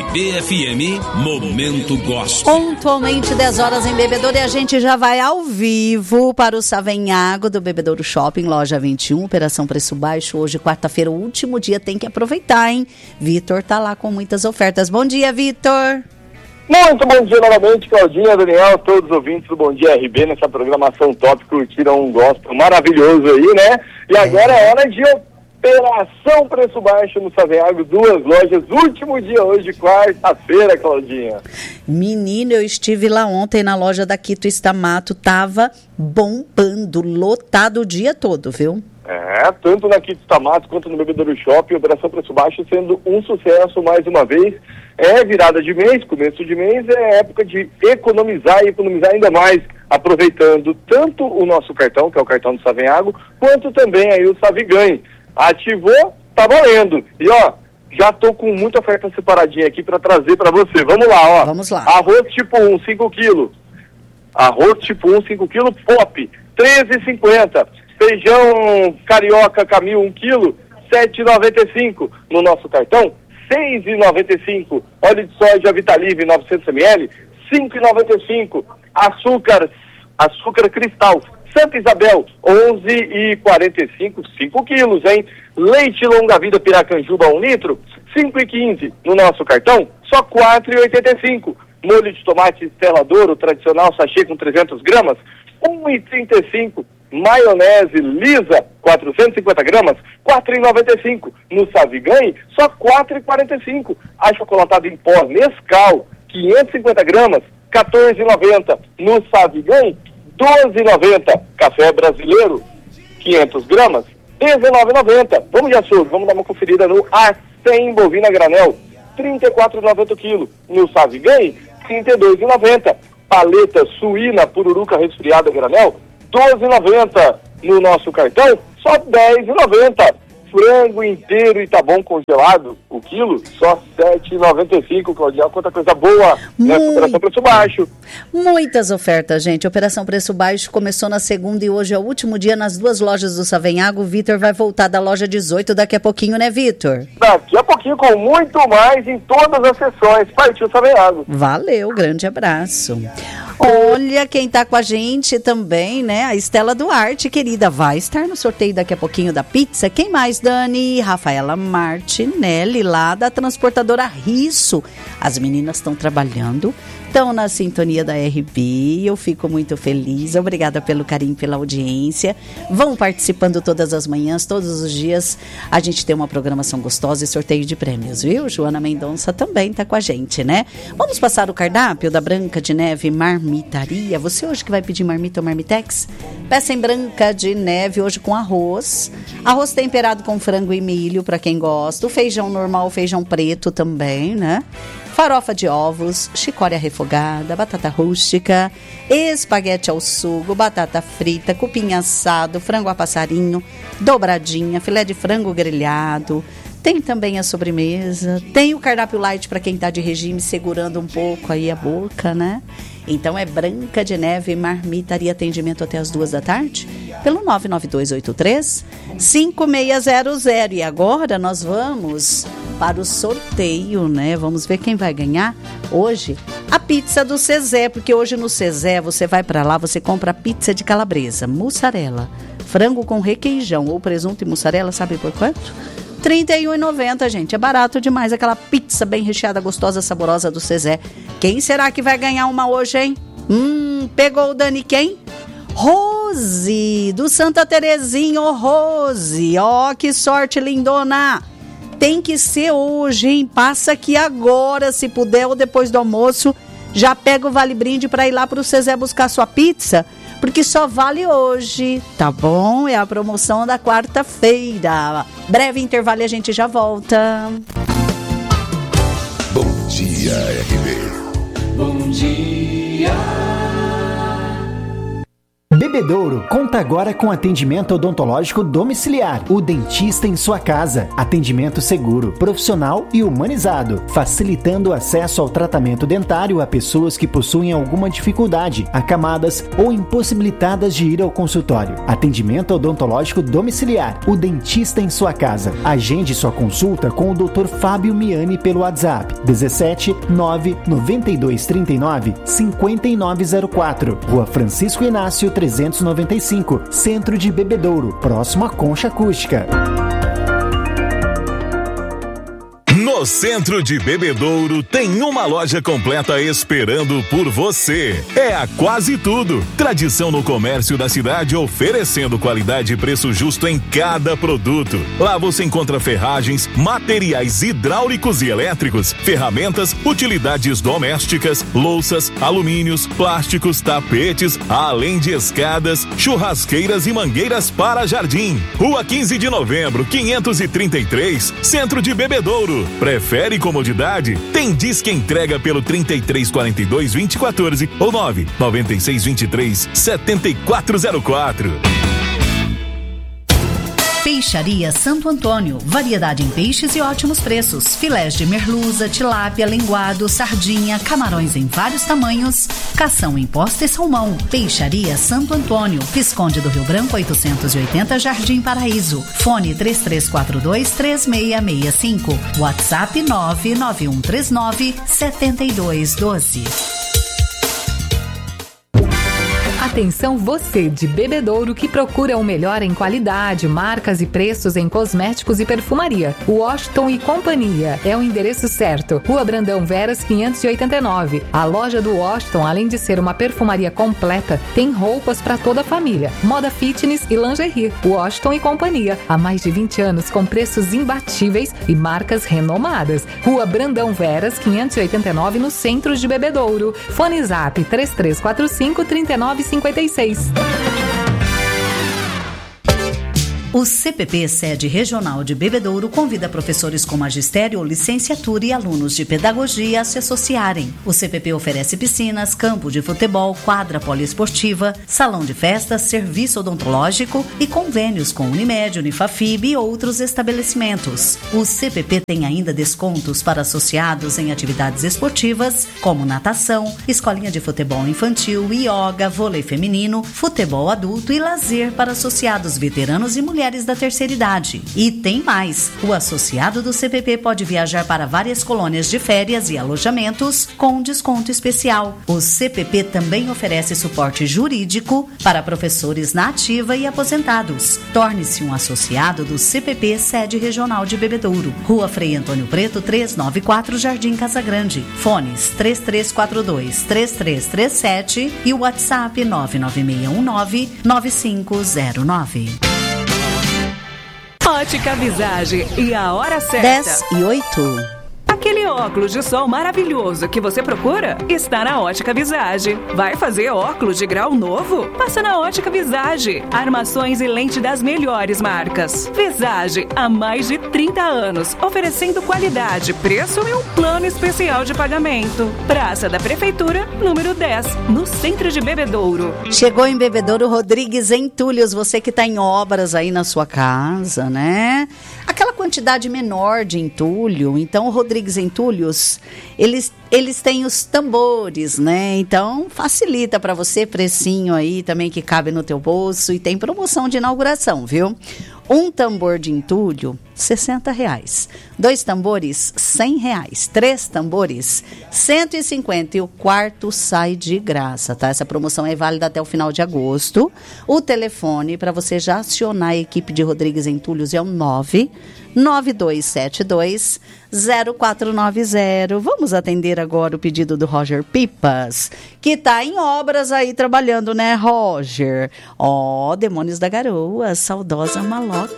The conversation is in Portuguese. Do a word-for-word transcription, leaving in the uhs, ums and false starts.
B F M Momento Gospel. Pontualmente dez horas em Bebedouro e a gente já vai ao vivo para o Savenhago do Bebedouro Shopping, loja vinte e um, operação preço baixo. Hoje, quarta-feira, o último dia, tem que aproveitar, hein? Vitor tá lá com muitas ofertas. Bom dia, Vitor. Muito bom dia novamente, Claudinha, Daniel, todos os ouvintes do Bom Dia R B, nessa programação top, curtiram um gospel maravilhoso aí, né? E agora é hora de operação preço baixo no Savenhago, duas lojas, último dia hoje, quarta-feira, Claudinha. Menino, eu estive lá ontem na loja da Quito Estamato, tava bombando, lotado o dia todo, viu? É, tanto na Quito Estamato quanto no Bebedouro Shopping, operação preço baixo sendo um sucesso mais uma vez. É virada de mês, começo de mês, é época de economizar e economizar ainda mais, aproveitando tanto o nosso cartão, que é o cartão do Savenhago, quanto também aí o Saviganhe. Ativou, tá valendo. E ó, já tô com muita oferta separadinha aqui para trazer para você. Vamos lá, ó. Vamos lá. Arroz tipo um, cinco quilos. Arroz tipo um, cinco quilos, pop, treze reais e cinquenta centavos. Feijão carioca Camil, um quilo, sete reais e noventa e cinco centavos. No nosso cartão, seis reais e noventa e cinco centavos. Óleo de soja Vitalive, novecentos mililitros, cinco reais e noventa e cinco centavos. Açúcar, açúcar cristal Santa Isabel, onze reais e quarenta e cinco centavos, cinco quilos, hein? Leite longa vida Piracanjuba, um litro, cinco reais e quinze centavos. No nosso cartão, só quatro reais e oitenta e cinco centavos. Molho de tomate Stella Douro, tradicional sachê com trezentas gramas, um real e trinta e cinco centavos. Maionese lisa, quatrocentas e cinquenta gramas, quatro reais e noventa e cinco centavos. No Saviganhe, só quatro reais e quarenta e cinco centavos. Achocolatado em pó Nescau, quinhentas e cinquenta gramas, quatorze reais e noventa centavos. No Saviganhe, doze reais e noventa centavos. Café brasileiro, quinhentas gramas, dezenove reais e noventa centavos. Vamos de açougue, vamos dar uma conferida no A cem bovina granel, trinta e quatro reais e noventa centavos o quilo. No Saviganhe, trinta e dois reais e noventa centavos. Paleta suína pururuca resfriada granel, doze reais e noventa centavos. No nosso cartão, só dez reais e noventa centavos. Frango inteiro e tá bom congelado, o quilo, só sete reais e noventa e cinco centavos, Claudia. Quanta coisa boa nessa Muito. operação preço baixo. Muitas ofertas, gente. Operação Preço Baixo começou na segunda e hoje é o último dia nas duas lojas do Savenhago. O Vitor vai voltar da loja dezoito daqui a pouquinho, né, Vitor? Daqui a pouquinho com muito mais em todas as sessões. Partiu Savenhago. Valeu, grande abraço. Olha quem tá com a gente também, né? A Estela Duarte, querida, vai estar no sorteio daqui a pouquinho da pizza. Quem mais, Dani? Rafaela Martinelli, lá da transportadora Risso. As meninas estão trabalhando, estão na sintonia da R B, eu fico muito feliz, obrigada pelo carinho, pela audiência, vão participando todas as manhãs, todos os dias, a gente tem uma programação gostosa e sorteio de prêmios, viu? Joana Mendonça também tá com a gente, né? Vamos passar o cardápio da Branca de Neve Marmitaria, você hoje que vai pedir marmita ou marmitex? Peça em Branca de Neve hoje com arroz, arroz temperado com frango e milho, para quem gosta, o feijão normal, o feijão preto também, né? Farofa de ovos, chicória refogada, batata rústica, espaguete ao sugo, batata frita, cupim assado, frango a passarinho, dobradinha, filé de frango grelhado. Tem também a sobremesa, tem o cardápio light para quem está de regime segurando um pouco aí a boca, né? Então é Branca de Neve Marmitaria, atendimento até as duas da tarde, pelo nove nove dois oito três, cinco seis zero zero. E agora nós vamos para o sorteio, né? Vamos ver quem vai ganhar hoje a pizza do Cezé, porque hoje no Cezé você vai para lá, você compra pizza de calabresa, mussarela, frango com requeijão ou presunto e mussarela, sabe por quanto? trinta e um reais e noventa centavos, gente. É barato demais aquela pizza bem recheada, gostosa, saborosa do Cezé. Quem será que vai ganhar uma hoje, hein? Hum, pegou o Dani quem? Rose, do Santa Terezinha, Rose. Ó, oh, que sorte, lindona. Tem que ser hoje, hein? Passa aqui agora, se puder, ou depois do almoço. Já pega o Vale Brinde para ir lá pro Cezé buscar sua pizza. Porque só vale hoje, tá bom? É a promoção da quarta-feira. Breve intervalo e a gente já volta. Bom dia, R B. Bom dia. Bebedouro conta agora com atendimento odontológico domiciliar. O dentista em sua casa. Atendimento seguro, profissional e humanizado, facilitando o acesso ao tratamento dentário a pessoas que possuem alguma dificuldade, acamadas ou impossibilitadas de ir ao consultório. Atendimento odontológico domiciliar. O dentista em sua casa. Agende sua consulta com o doutor Fábio Miani pelo WhatsApp dezessete nove noventa e dois trinta e nove cinquenta e nove zero quatro, Rua Francisco Inácio trezentos e noventa e cinco, Centro de Bebedouro, próximo à Concha Acústica. No Centro de Bebedouro tem uma loja completa esperando por você. É a Quase Tudo. Tradição no comércio da cidade, oferecendo qualidade e preço justo em cada produto. Lá você encontra ferragens, materiais hidráulicos e elétricos, ferramentas, utilidades domésticas, louças, alumínios, plásticos, tapetes, além de escadas, churrasqueiras e mangueiras para jardim. Rua quinze de novembro, quinhentos e trinta e três, Centro de Bebedouro. Prefere comodidade? Tem Disque Entrega pelo trinta e três quarenta e dois vinte e quatorze ou nove noventa e seis vinte e três setenta e quatro zero quatro. Peixaria Santo Antônio, variedade em peixes e ótimos preços. Filés de merluza, tilápia, linguado, sardinha, camarões em vários tamanhos, cação em posta e salmão. Peixaria Santo Antônio, Visconde do Rio Branco oitocentos e oitenta, Jardim Paraíso. Fone três três quatro dois três seis seis cinco, WhatsApp nove nove um três nove sete dois um dois. Atenção você de Bebedouro que procura o melhor em qualidade, marcas e preços em cosméticos e perfumaria. Washington e Companhia é o endereço certo. Rua Brandão Veras quinhentos e oitenta e nove. A loja do Washington, além de ser uma perfumaria completa, tem roupas para toda a família, moda fitness e lingerie. Washington e Companhia, há mais de vinte anos com preços imbatíveis e marcas renomadas. Rua Brandão Veras quinhentos e oitenta e nove, no centro de Bebedouro. Fone Zap três três quatro cinco, três nove cinco seis. O C P P Sede Regional de Bebedouro convida professores com magistério ou licenciatura e alunos de pedagogia a se associarem. O C P P oferece piscinas, campo de futebol, quadra poliesportiva, salão de festas, serviço odontológico e convênios com Unimed, Unifafib e outros estabelecimentos. O C P P tem ainda descontos para associados em atividades esportivas, como natação, escolinha de futebol infantil, ioga, vôlei feminino, futebol adulto e lazer para associados veteranos e mulheres mulheres da terceira idade. E tem mais! O associado do C P P pode viajar para várias colônias de férias e alojamentos com desconto especial. O C P P também oferece suporte jurídico para professores na ativa e aposentados. Torne-se um associado do C P P Sede Regional de Bebedouro. Rua Frei Antônio Preto, trezentos e noventa e quatro, Jardim Casa Grande. Fones três três quatro dois, três três três sete e o WhatsApp nove nove seis um nove, nove cinco zero nove. Ótica Visage e a hora certa. dez e oito. Aquele óculos de sol maravilhoso que você procura está na Ótica Visage. Vai fazer óculos de grau novo? Passa na Ótica Visage. Armações e lente das melhores marcas. Visage, há mais de trinta anos, oferecendo qualidade, preço e um plano especial de pagamento. Praça da Prefeitura, número dez, no centro de Bebedouro. Chegou em Bebedouro Rodrigues Entulhos, você que está em obras aí na sua casa, né? Aquela quantidade menor de entulho, então o Rodrigues Entulhos, eles, eles têm os tambores, né? Então facilita para você, precinho aí também que cabe no teu bolso, e tem promoção de inauguração, viu? Um tambor de entulho, sessenta reais. Dois tambores, cem reais. Três tambores, cento e cinquenta. E o quarto sai de graça, tá? Essa promoção é válida até o final de agosto. O telefone para você já acionar a equipe de Rodrigues Entulhos é o nove nove dois sete dois zero quatro nove zero. Vamos atender agora o pedido do Roger Pipas, que tá em obras aí trabalhando, né, Roger? Ó, oh, Demônios da Garoa, saudosa maloca.